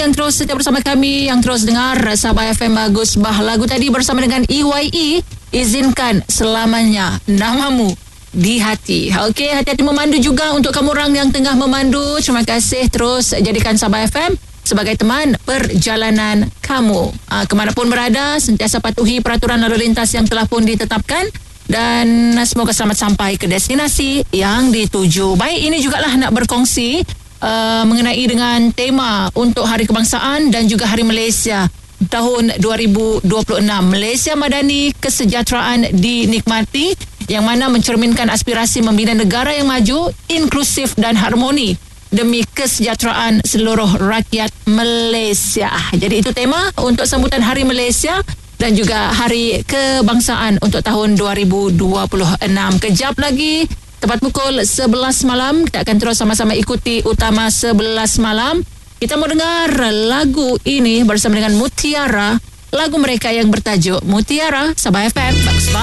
yang terus setia bersama kami, yang terus dengar Sabah FM Bagus Bah. Lagu tadi bersama dengan EYE, Izinkan Selamanya Namamu di Hati. Okey, hati-hati memandu juga untuk kamu orang yang tengah memandu. Terima kasih, terus jadikan Sabah FM sebagai teman perjalanan kamu. Kemanapun berada, sentiasa patuhi peraturan lalu lintas yang telah pun ditetapkan dan semoga selamat sampai ke destinasi yang dituju. Baik, ini jugalah nak berkongsi mengenai dengan tema untuk Hari Kebangsaan dan juga Hari Malaysia tahun 2026. Malaysia Madani, kesejahteraan dinikmati, yang mana mencerminkan aspirasi membina negara yang maju, inklusif dan harmoni demi kesejahteraan seluruh rakyat Malaysia. Jadi itu tema untuk sambutan Hari Malaysia dan juga Hari Kebangsaan untuk tahun 2026. Kejap lagi, tepat pukul 11 malam, kita akan terus sama-sama ikuti Utama 11 malam. Kita mau dengar lagu ini bersama dengan Mutiara, lagu mereka yang bertajuk Mutiara. Sabah FM, Bagus Bah.